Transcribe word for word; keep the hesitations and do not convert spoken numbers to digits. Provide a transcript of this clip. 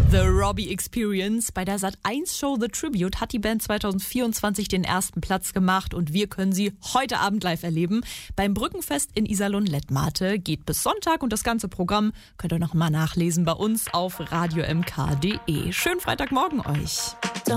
The Robbie Experience. Bei der Sat eins Show The Tribute hat die Band zwanzig vierundzwanzig den ersten Platz gemacht und wir können sie heute Abend live erleben. Beim Brückenfest in Iserlohn-Lettmate geht bis Sonntag und das ganze Programm könnt ihr noch mal nachlesen bei uns auf radio m k punkt d e. Schönen Freitagmorgen euch.